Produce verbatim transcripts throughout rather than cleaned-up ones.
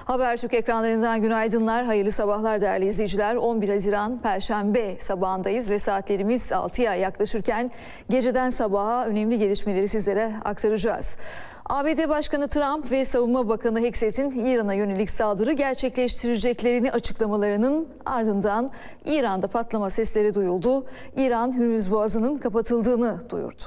Habertürk ekranlarından günaydınlar, hayırlı sabahlar değerli izleyiciler. on bir Haziran Perşembe sabahındayız ve saatlerimiz altıya yaklaşırken geceden sabaha önemli gelişmeleri sizlere aktaracağız. A B D Başkanı Trump ve Savunma Bakanı Hexet'in İran'a yönelik saldırı gerçekleştireceklerini açıklamalarının ardından İran'da patlama sesleri duyuldu. İran, Hürmüz Boğazı'nın kapatıldığını duyurdu.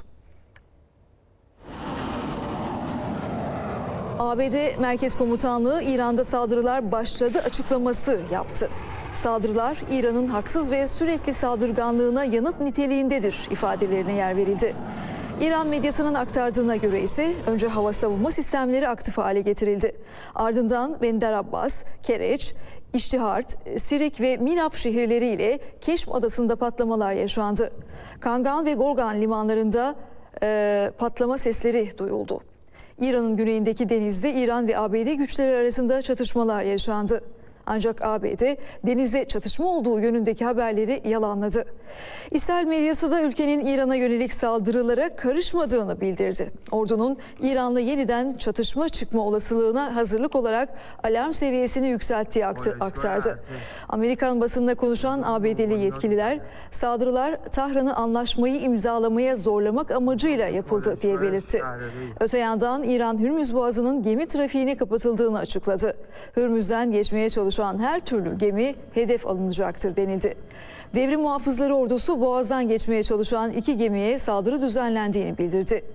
A B D Merkez Komutanlığı İran'da saldırılar başladı açıklaması yaptı. Saldırılar İran'ın haksız ve sürekli saldırganlığına yanıt niteliğindedir ifadelerine yer verildi. İran medyasının aktardığına göre ise önce hava savunma sistemleri aktif hale getirildi. Ardından Bandar Abbas, Kereç, İştihart, Sirik ve Milab şehirleriyle Keşm Adası'nda patlamalar yaşandı. Kangan ve Gorgan limanlarında e, patlama sesleri duyuldu. İran'ın güneyindeki denizde İran ve A B D güçleri arasında çatışmalar yaşandı. Ancak A B D denizde çatışma olduğu yönündeki haberleri yalanladı. İsrail medyası da ülkenin İran'a yönelik saldırılara karışmadığını bildirdi. Ordunun İran'la yeniden çatışma çıkma olasılığına hazırlık olarak alarm seviyesini yükselttiği aktardı. Amerikan basınında konuşan A B D'li yetkililer saldırılar Tahran'ı anlaşmayı imzalamaya zorlamak amacıyla yapıldı diye belirtti. Öte yandan İran Hürmüz Boğazı'nın gemi trafiğine kapatıldığını açıkladı. Hürmüz'den geçmeye çalışan her türlü gemi hedef alınacaktır denildi. Devrim Muhafızları Ordusu Boğaz'dan geçmeye çalışan iki gemiye saldırı düzenlendiğini bildirdi.